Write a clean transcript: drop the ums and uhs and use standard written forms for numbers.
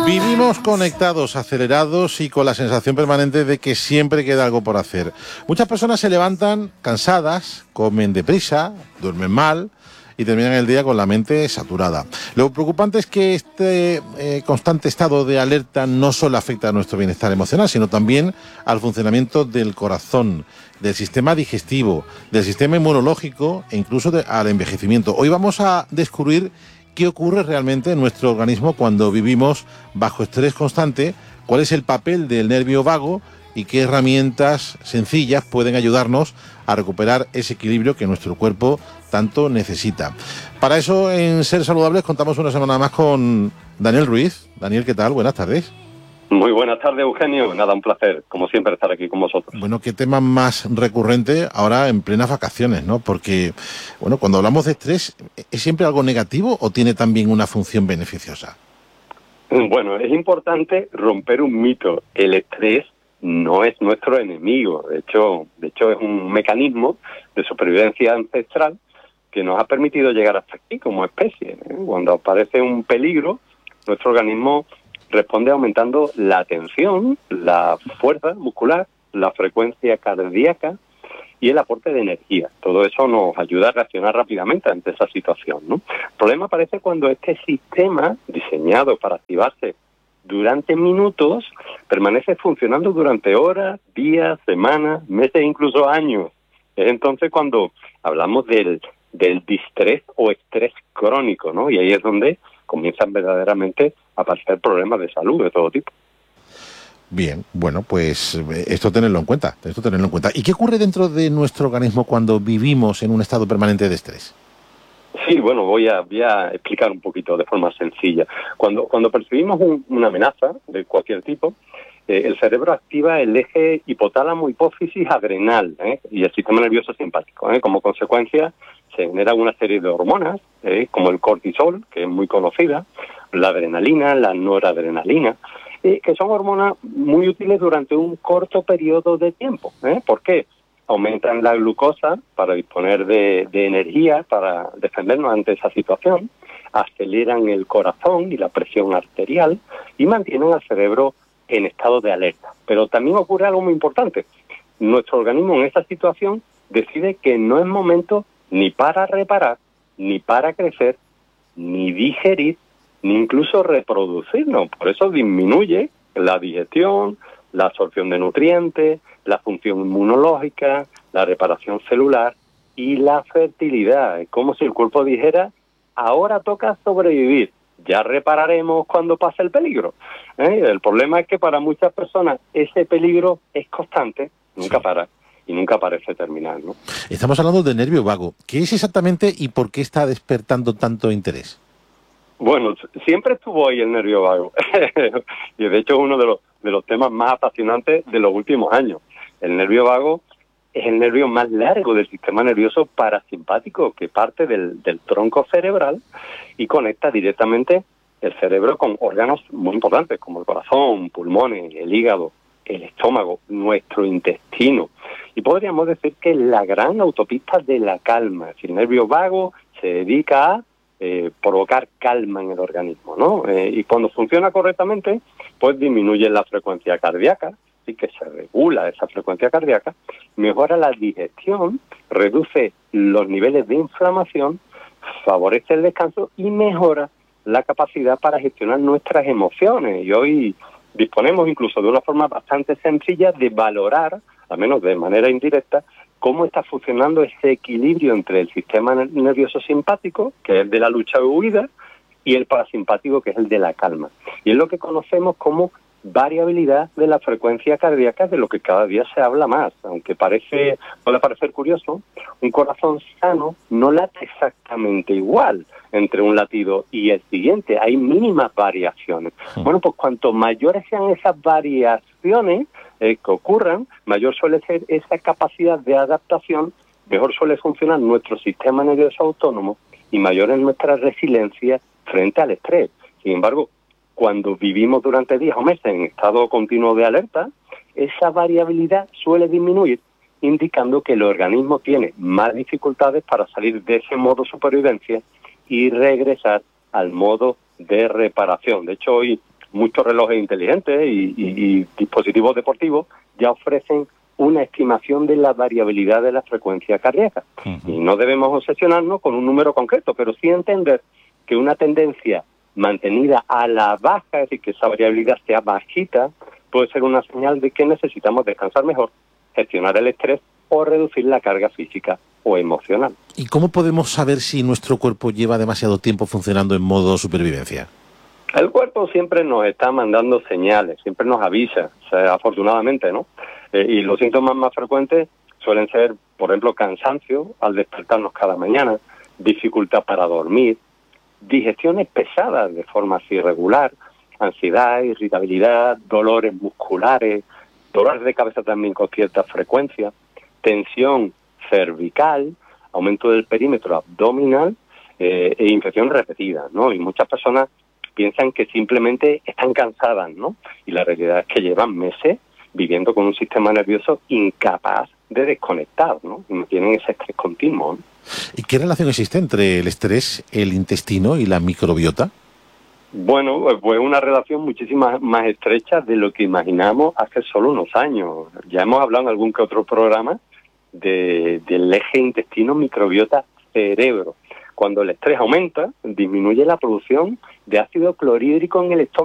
Vivimos conectados, acelerados y con la sensación permanente de que siempre queda algo por hacer. Muchas personas se levantan cansadas, comen deprisa, duermen mal y terminan el día con la mente saturada. Lo preocupante es que este constante estado de alerta no solo afecta a nuestro bienestar emocional, sino también al funcionamiento del corazón, del sistema digestivo, del sistema inmunológico e incluso al envejecimiento. Hoy vamos a descubrir qué ocurre realmente en nuestro organismo cuando vivimos bajo estrés constante, cuál es el papel del nervio vago y qué herramientas sencillas pueden ayudarnos a recuperar ese equilibrio que nuestro cuerpo tanto necesita. Para eso, en Ser Saludables, contamos una semana más con Daniel Ruiz. Daniel, ¿qué tal? Buenas tardes. Muy buenas tardes, Eugenio. Nada, un placer, como siempre, estar aquí con vosotros. Bueno, ¿qué tema más recurrente ahora en plenas vacaciones, no? Porque, bueno, cuando hablamos de estrés, ¿es siempre algo negativo o tiene también una función beneficiosa? Bueno, es importante romper un mito. El estrés no es nuestro enemigo. De hecho es un mecanismo de supervivencia ancestral que nos ha permitido llegar hasta aquí como especie. Cuando aparece un peligro, nuestro organismo responde aumentando la tensión, la fuerza muscular, la frecuencia cardíaca y el aporte de energía. Todo eso nos ayuda a reaccionar rápidamente ante esa situación, ¿no? El problema aparece cuando este sistema, diseñado para activarse durante minutos, permanece funcionando durante horas, días, semanas, meses, incluso años. Es entonces cuando hablamos del distrés o estrés crónico, ¿no? Y ahí es donde comienzan verdaderamente a aparecer problemas de salud de todo tipo. Bien, bueno, pues esto tenerlo en cuenta. ¿Y qué ocurre dentro de nuestro organismo cuando vivimos en un estado permanente de estrés? Sí, bueno, voy a explicar un poquito de forma sencilla. Cuando percibimos una amenaza de cualquier tipo, el cerebro activa el eje hipotálamo-hipófisis-adrenal y el sistema nervioso simpático. Como consecuencia, se genera una serie de hormonas, como el cortisol, que es muy conocida, la adrenalina, la noradrenalina, que son hormonas muy útiles durante un corto periodo de tiempo. ¿Por qué? Aumentan la glucosa para disponer de energía para defendernos ante esa situación, aceleran el corazón y la presión arterial y mantienen al cerebro en estado de alerta. Pero también ocurre algo muy importante. Nuestro organismo en esa situación decide que no es momento ni para reparar, ni para crecer, ni digerir, ni incluso reproducirnos. Por eso disminuye la digestión, la absorción de nutrientes, la función inmunológica, la reparación celular y la fertilidad. Es como si el cuerpo dijera, ahora toca sobrevivir, ya repararemos cuando pase el peligro. El problema es que para muchas personas ese peligro es constante, nunca para y nunca parece terminar, ¿no? Estamos hablando del nervio vago. ¿Qué es exactamente y por qué está despertando tanto interés? Bueno, siempre estuvo ahí el nervio vago. Y de hecho es uno de los temas más apasionantes de los últimos años. El nervio vago es el nervio más largo del sistema nervioso parasimpático, que parte del tronco cerebral y conecta directamente el cerebro con órganos muy importantes como el corazón, pulmones, el hígado, el estómago, nuestro intestino. Y podríamos decir que es la gran autopista de la calma. Si el nervio vago se dedica a provocar calma en el organismo, ¿no? Y cuando funciona correctamente, pues disminuye la frecuencia cardíaca, así que se regula esa frecuencia cardíaca, mejora la digestión, reduce los niveles de inflamación, favorece el descanso y mejora la capacidad para gestionar nuestras emociones. Y hoy disponemos incluso de una forma bastante sencilla de valorar, al menos de manera indirecta, cómo está funcionando ese equilibrio entre el sistema nervioso simpático, que es el de la lucha o huida, y el parasimpático, que es el de la calma. Y es lo que conocemos como variabilidad de la frecuencia cardíaca, de lo que cada día se habla más. Aunque puede parecer curioso, un corazón sano no late exactamente igual entre un latido y el siguiente. Hay mínimas variaciones. Bueno, pues cuanto mayores sean esas variaciones que ocurran, mayor suele ser esa capacidad de adaptación, mejor suele funcionar nuestro sistema nervioso autónomo y mayor es nuestra resiliencia frente al estrés. Sin embargo, cuando vivimos durante días o meses en estado continuo de alerta, esa variabilidad suele disminuir, indicando que el organismo tiene más dificultades para salir de ese modo supervivencia y regresar al modo de reparación. De hecho, hoy Muchos relojes inteligentes y dispositivos deportivos ya ofrecen una estimación de la variabilidad de la frecuencia cardíaca. Y no debemos obsesionarnos con un número concreto, pero sí entender que una tendencia mantenida a la baja, es decir, que esa variabilidad sea bajita, puede ser una señal de que necesitamos descansar mejor, gestionar el estrés o reducir la carga física o emocional. ¿Y cómo podemos saber si nuestro cuerpo lleva demasiado tiempo funcionando en modo supervivencia? El cuerpo siempre nos está mandando señales, siempre nos avisa, o sea, afortunadamente, ¿no? Y los síntomas más frecuentes suelen ser, por ejemplo, cansancio al despertarnos cada mañana, dificultad para dormir, digestiones pesadas de forma así irregular, ansiedad, irritabilidad, dolores musculares, dolores de cabeza también con cierta frecuencia, tensión cervical, aumento del perímetro abdominal e infección repetida, ¿no? Y muchas personas piensan que simplemente están cansadas, ¿no? Y la realidad es que llevan meses viviendo con un sistema nervioso incapaz de desconectar, ¿no? Y tienen ese estrés continuo, ¿no? ¿Y qué relación existe entre el estrés, el intestino y la microbiota? Bueno, pues una relación muchísimo más estrecha de lo que imaginamos hace solo unos años. Ya hemos hablado en algún que otro programa del eje intestino-microbiota-cerebro. Cuando el estrés aumenta, disminuye la producción de ácido clorhídrico en el estómago.